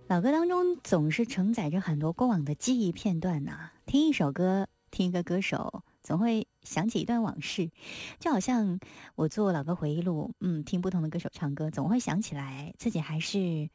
老歌当中总是承载着很多过往的记忆片段呐、听一首歌，听一个歌手，总会想起一段往事。就好像我做老歌回忆录，听不同的歌手唱歌，总会想起来自己还是